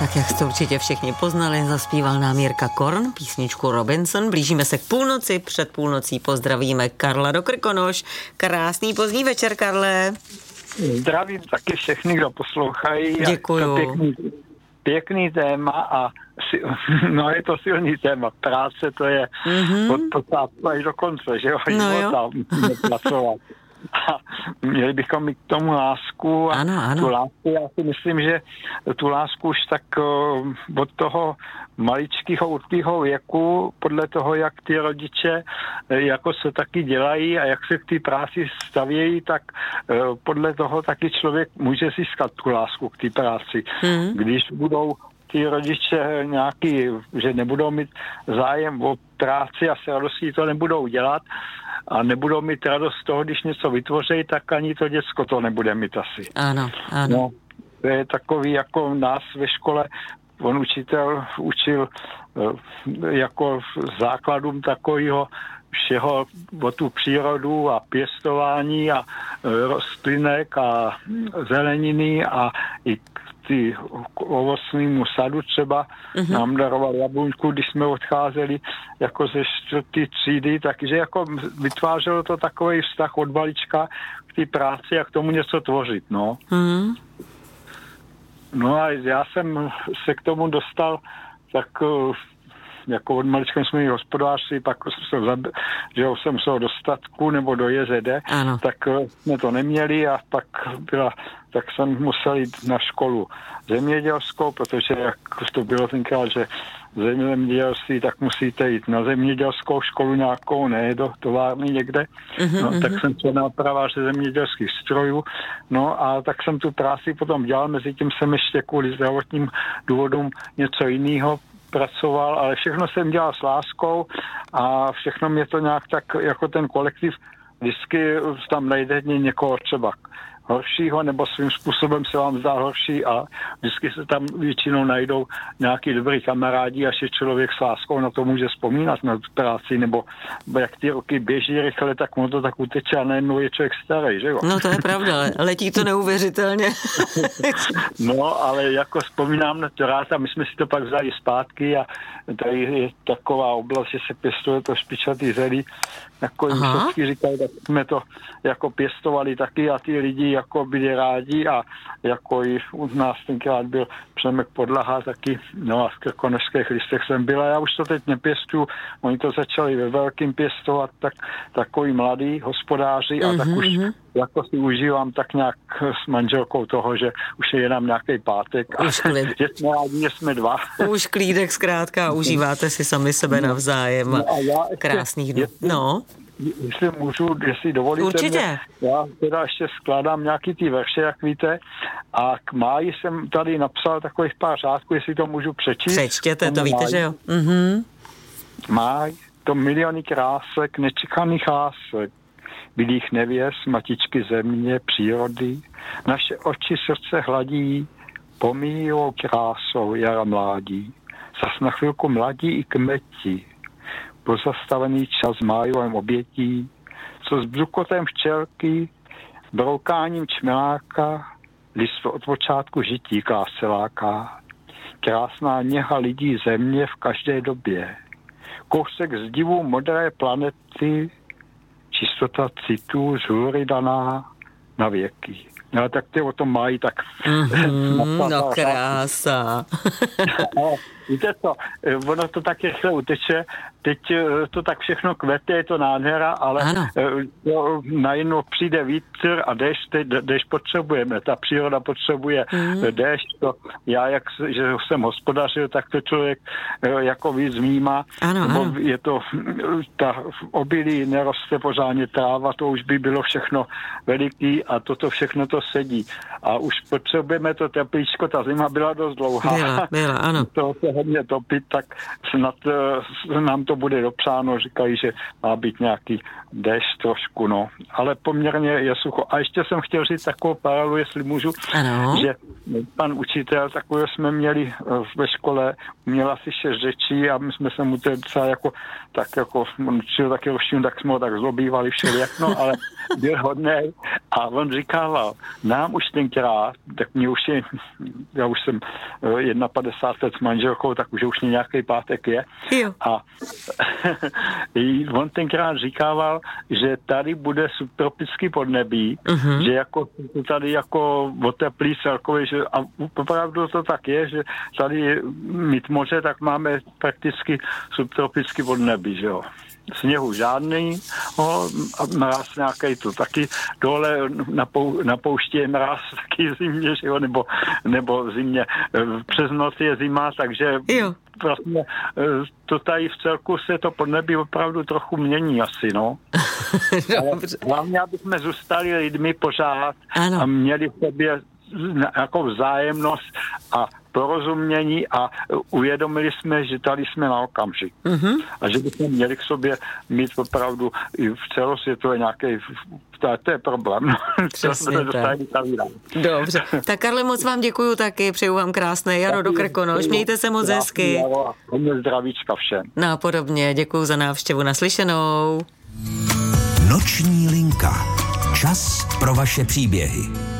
Tak jak jste určitě všichni poznali, zaspíval nám Jirka Korn písničku Robinson. Blížíme se k půlnoci, před půlnocí pozdravíme Karla do Krkonoš. Krásný pozdní večer, Karle. Zdravím taky všechny, kdo poslouchají. Děkuju. Pěkný téma a je to silný téma. Práce to je od počátku až do konce, že jo? No Pracovat. A měli bychom mít k tomu lásku a ano. tu lásku, já si myslím, že tu lásku už tak od toho maličkého určitého věku, podle toho, jak ty rodiče jako se taky dělají a jak se k té práci stavějí, tak podle toho taky člověk může získat tu lásku k té práci. Když budou ty rodiče nějaký, že nebudou mít zájem o práci a se radostí to nebudou dělat a nebudou mít radost z toho, když něco vytvoří, tak ani to děcko to nebude mít asi. Ano. No, to je takový jako nás ve škole, on učitel učil jako základům takového všeho o tu přírodu a pěstování a rostlinek a zeleniny a i ty ovocnému sadu třeba nám daroval jablůňku, když jsme odcházeli jako ze 4. třídy, takže jako vytvářelo to takový vztah od malička k té práci a k tomu něco tvořit, no. No a já jsem se k tomu dostal tak jako od malička jsme měli hospodářství, pak že jsem se do statku nebo do JZD, tak jsme to neměli a tak jsem musel jít na školu zemědělskou, protože jak to bylo tenkrát, že zemědělství, tak musíte jít na zemědělskou školu nějakou, ne do továrny někde. Tak jsem se nápraváře zemědělských strojů. No a tak jsem tu práci potom dělal, mezi tím jsem ještě kvůli zdravotním důvodům něco jiného pracoval, ale všechno jsem dělal s láskou a všechno mě to nějak tak, jako ten kolektiv, vždycky tam najde někoho třeba horšího, nebo svým způsobem se vám zdá horší a vždycky se tam většinou najdou nějaký dobrý kamarádi, až je člověk s láskou na to může vzpomínat na práci, nebo jak ty roky běží rychle, tak mu to tak uteče a najednou je člověk starý, že jo? No to je pravda, letí to neuvěřitelně. No, ale jako vzpomínám na to rád a my jsme si to pak vzali zpátky a tady je taková oblast, že se pěstuje to špičatý zelí, jako všichni říkají, tak jsme to jako pěstovali taky a ty lidi jako byli rádi a jako i u nás tenkrát byl Přemek Podlaha taky, no a v krkonošských listech jsem byl a já už to teď nepěstuju, oni to začali ve velkým pěstovat, tak takový mladý hospodáři a tak už jako si užívám tak nějak s manželkou toho, že už je nám nějaký pátek a že jsme rádi, že jsme dva. Už klídek zkrátka, užíváte si sami sebe navzájem. No a já krásných dnů. No. Jestli můžu, jestli dovolíte. Určitě. Já teda ještě skládám nějaký ty verše, jak víte, a k máji jsem tady napsal takových pár řádků, jestli to můžu přečíst. Přečtěte, to víte, že jo? Máj, to miliony krásek, nečekaných lásek, bílých nevěs, matičky země, přírody, naše oči srdce hladí, pomíjou krásou jara mládí, zas na chvilku mladí i kmeti, pozastavený čas májovém obětí, co s bzukotem včelky, broukáním čmeláka, listvo od počátku žití kláseláka, krásná něha lidí země v každé době, kousek z divu modré planety, čistota citů z hůry daná na věky. No tak ty o tom mají tak... No krása. Víte co, ono to tak rychle uteče, teď to tak všechno kvete, je to nádhera, ale najednou přijde vítr a déšť potřebujeme, ta příroda potřebuje déšť, já že jsem hospodařil, tak to člověk jako víc vnímá, je to, ta obilí neroste pořádně tráva, to už by bylo všechno veliký a toto všechno to sedí a už potřebujeme to teplíčko, ta zima byla dost dlouhá. Byla, ano. To se hodně topit, tak snad nám to bude dopřáno. Říkají, že má být nějaký déšť trošku, no. Ale poměrně je sucho. A ještě jsem chtěl říct takovou paralelu, jestli můžu, že pan učitel, takového jsme měli ve škole, měl asi 6 řečí a my jsme se mu to docela jako on učil taky ruštinu, tak jsme ho tak zlobívali všelijak, no, ale byl hodnej a on říkával, nám už tenkrát, tak mě už je, já už jsem 51 let s manželkou, tak už mě nějaký pátek je. Jo. A on tenkrát říkával, že tady bude subtropický podnebí, že jako tady jako oteplí celkově, že a opravdu to tak je, že tady mít moře, tak máme prakticky subtropický podnebí, že jo. Sněhu žádný, mráz nějaký to taky, dole na poušti je mráz taky zimě, že jo, nebo zimě. Přes noc je zima, takže vlastně to tady v celku se to podnebí opravdu trochu mění asi, no. Hlavně, aby jsme zůstali lidmi pořád a měli v sobě jako vzájemnost a porozumění a uvědomili jsme, že tady jsme na okamžik. A že bychom měli k sobě mít opravdu i v celosvětové nějaký, to je problém. Přesně tak. Dobře. Tak Karle, moc vám děkuju taky, přeju vám krásné jaro do Krkonoš, mějte se moc hezky. Hodně zdravíčka všem. No podobně, děkuju za návštěvu, naslyšenou. Noční linka. Čas pro vaše příběhy.